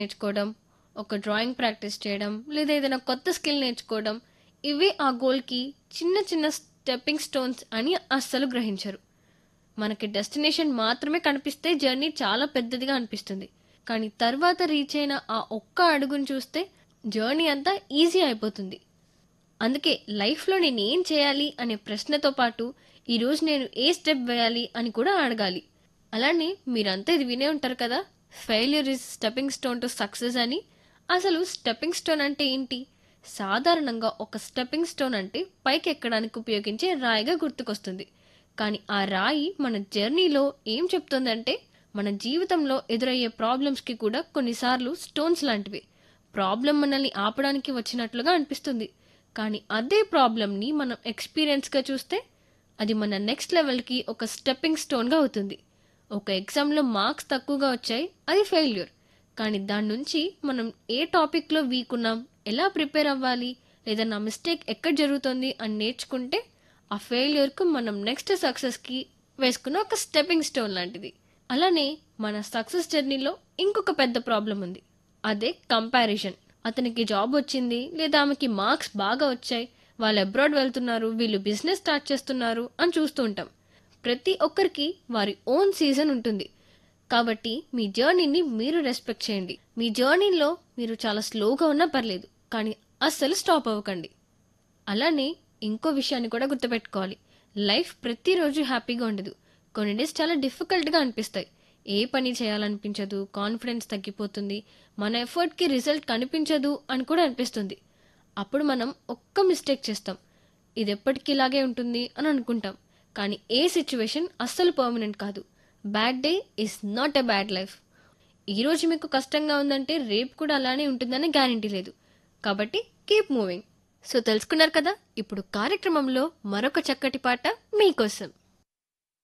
నేర్చుకోవడం, ఒక drawing practice చేయడం, లేదా ఏదైనా కొత్త స్కిల్ నేర్చుకోవడం, ఇవే ఆ గోల్‌కి చిన్న చిన్న స్టెప్పింగ్ స్టోన్స్ అని అస్సలు గ్రహించరు. మనకి డెస్టినేషన్ మాత్రమే కనిపిస్తే జర్నీ చాలా పెద్దదిగా అనిపిస్తుంది. కానీ తర్వాత రీచ్ అయిన ఆ ఒక్క అడుగుని చూస్తే జర్నీ అంతా ఈజీ అయిపోతుంది. అందుకే లైఫ్‌లో నేనేం చేయాలి అనే ప్రశ్నతో పాటు, ఈరోజు నేను ఏ స్టెప్ వేయాలి అని కూడా అడగాలి. అలానే మీరంతా ఇది వినే ఉంటారు కదా! Failure is stepping stone to success అని. అసలు స్టెప్పింగ్ స్టోన్ అంటే ఏంటి? సాధారణంగా ఒక స్టెప్పింగ్ స్టోన్ అంటే పైకెక్కడానికి ఉపయోగించే రాయిగా గుర్తుకొస్తుంది. కానీ ఆ రాయి మన జర్నీలో ఏం చెప్తుందంటే, మన జీవితంలో ఎదురయ్యే ప్రాబ్లమ్స్‌కి కూడా కొన్నిసార్లు స్టోన్స్ లాంటివే. ప్రాబ్లమ్ మనల్ని ఆపడానికి వచ్చినట్లుగా అనిపిస్తుంది. కానీ అదే ప్రాబ్లమ్‌ని మనం ఎక్స్‌పీరియన్స్‌గా చూస్తే, అది మన నెక్స్ట్ లెవెల్‌కి ఒక స్టెప్పింగ్ స్టోన్‌గా అవుతుంది. ఒక ఎగ్జామ్‌లో మార్క్స్ తక్కువగా వచ్చాయి, అది ఫెయిల్యూర్. కానీ దాని నుంచి మనం ఏ టాపిక్‌లో వీక్ ఉన్నాం, ఎలా ప్రిపేర్ అవ్వాలి, లేదా నా మిస్టేక్ ఎక్కడ జరుగుతోంది అని నేర్చుకుంటే, ఆ ఫెయిల్యూర్‌కు మనం నెక్స్ట్ సక్సెస్‌కి వేసుకున్న ఒక స్టెప్పింగ్ స్టోన్ లాంటిది. అలానే మన సక్సెస్ జర్నీలో ఇంకొక పెద్ద ప్రాబ్లమ్ ఉంది. అదే కంపారిజన్. అతనికి జాబ్ వచ్చింది, లేదా ఆమెకి మార్క్స్ బాగా వచ్చాయి, వాళ్ళు అబ్రాడ్ వెళ్తున్నారు, వీళ్ళు బిజినెస్ స్టార్ట్ చేస్తున్నారు అని చూస్తూ ఉంటాం. ప్రతి ఒక్కరికి వారి ఓన్ సీజన్ ఉంటుంది. కాబట్టి మీ జర్నీని మీరు రెస్పెక్ట్ చేయండి. మీ జర్నీలో మీరు చాలా స్లోగా ఉన్నా పర్లేదు, కానీ అస్సలు స్టాప్ అవ్వకండి. అలానే ఇంకో విషయాన్ని కూడా గుర్తుపెట్టుకోవాలి. లైఫ్ ప్రతిరోజు హ్యాపీగా ఉండదు. కొన్ని డేస్ చాలా డిఫికల్ట్‌గా అనిపిస్తాయి. ఏ పని చేయాలనిపించదు, కాన్ఫిడెన్స్ తగ్గిపోతుంది, మన ఎఫర్ట్‌కి రిజల్ట్ కనిపించదు అని కూడా అనిపిస్తుంది. అప్పుడు మనం ఒక్క మిస్టేక్ చేస్తాం. ఇది ఎప్పటికీ ఇలాగే ఉంటుంది అని అనుకుంటాం. కానీ ఏ సిట్యుయేషన్ అస్సలు పర్మనెంట్ కాదు. Bad day is not a bad life. ఈరోజు మీకు కష్టంగా ఉందంటే రేపు కూడా అలానే ఉంటుందని గ్యారంటీ లేదు. కాబట్టి కీప్ మూవింగ్. సో తెలుసుకున్నారు కదా! ఇప్పుడు కార్యక్రమంలో మరొక చక్కటి పాట మీకోసం.